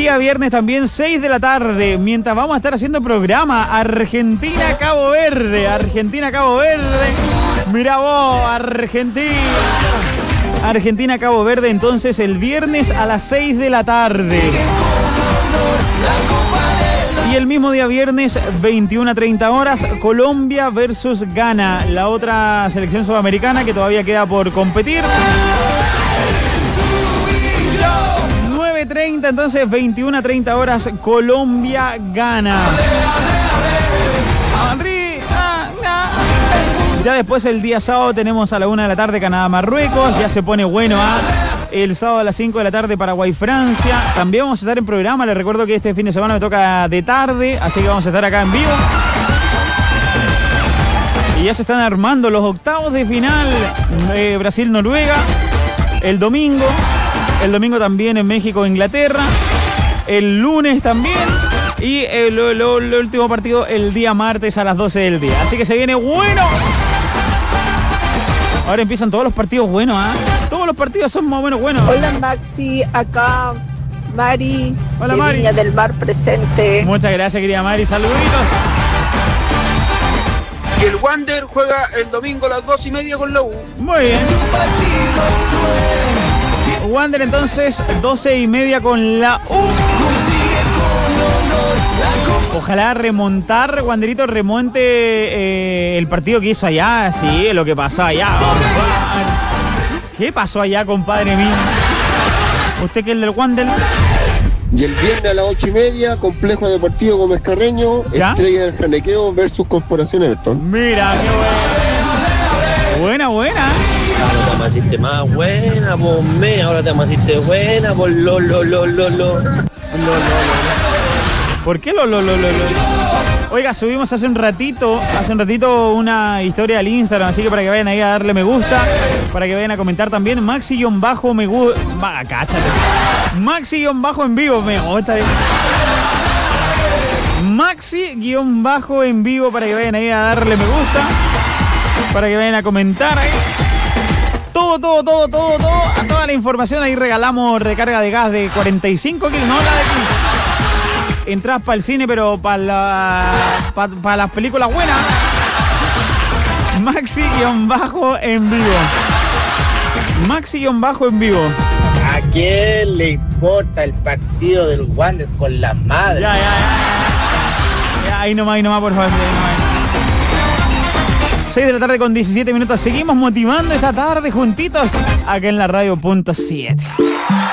día viernes también, 6 de la tarde, mientras vamos a estar haciendo programa, Argentina-Cabo Verde. Argentina-Cabo Verde. Mira vos, Argentina-Cabo Verde, entonces el viernes a las 6 de la tarde. Y el mismo día viernes, 21 a 30 horas, Colombia versus Ghana, la otra selección sudamericana que todavía queda por competir. 9:30, entonces 21 a 30 horas, Colombia Ghana. Ya después el día sábado tenemos a la 1 de la tarde Canadá-Marruecos. Ya se pone bueno el sábado a las 5 de la tarde Paraguay-Francia. También vamos a estar en programa. Les recuerdo que este fin de semana me toca de tarde, así que vamos a estar acá en vivo. Y ya se están armando los octavos de final. Brasil-Noruega el domingo. El domingo también en México-Inglaterra. El lunes también. Y el último partido el día martes a las 12 del día. Así que se viene bueno. Ahora empiezan todos los partidos buenos, ¿ah? Todos los partidos son más o menos buenos. Hola Maxi, acá Mari. Hola, de Mari. Viña del Mar presente. Muchas gracias, querida Mari. Saluditos. Y el Wander juega el domingo a las 2:30 con la U. Muy bien. Wander entonces, 12:30 con la U. Ojalá remontar, Wanderito remonte el partido que hizo allá. Sí, lo que pasó allá. ¿Qué pasó allá, compadre mío? ¿Usted que es del Wander? Y el viernes a las 8:30, Complejo Deportivo Gómez Carreño, ¿ya? Estrella del Janequeo versus Corporación Everton. Mira, qué buena. Buena. Ahora te amasiste más buena, por me. Ahora te amasiste buena, por lo. ¿Por qué lo? Oiga, subimos hace un ratito una historia al Instagram, así que para que vayan ahí a darle me gusta, para que vayan a comentar también. Maxi-me gusta. Cáchate. Maxi-en vivo, me gusta. Maxi-en vivo, para que vayan ahí a darle me gusta, para que vayan a comentar ahí. Todo, a toda la información. Ahí regalamos recarga de gas de 45 kilos, no la de 15. Entradas para el cine, pero para las películas buenas. Maxi-en vivo. Maxi-en vivo. ¿A quién le importa el partido del Wander con las madres? Ya, ahí nomás, por favor. 6 de la tarde con 17 minutos. Seguimos motivando esta tarde juntitos acá en la radio.7.